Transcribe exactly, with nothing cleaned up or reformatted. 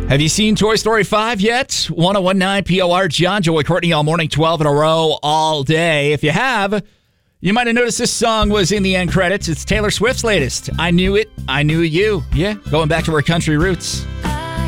Have you seen Toy Story five yet? one oh one point nine P O R, John, Joey, Courtney, all morning, twelve in a row, all day. If you have, you might have noticed this song was in the end credits. It's Taylor Swift's latest. I Knew It, I Knew You. Yeah, going back to her country roots.